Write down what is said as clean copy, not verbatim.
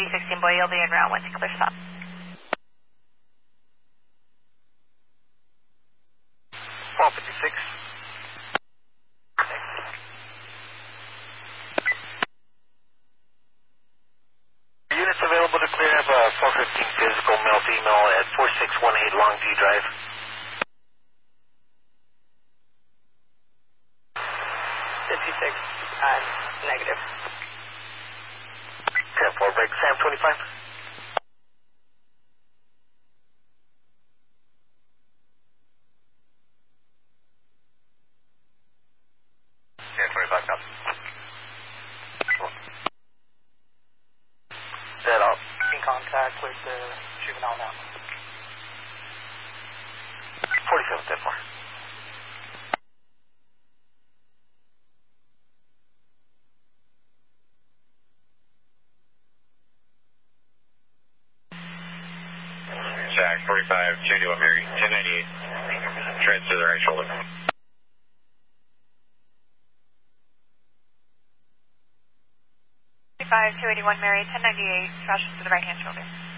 16 Boy, you'll be en route once you clear stop. 1256. Units available to clear. Have a 415 physical male female at 4618 Longview Drive. 56, negative. 10-4 break, Sam 25. Sam 25, copy. Set up. In contact with the juvenile now. 47, 10-4. Jack 45, 221 Mary, 1098. Treads to the right shoulder. 281 Mary, 1098, crashes to the right hand shoulder.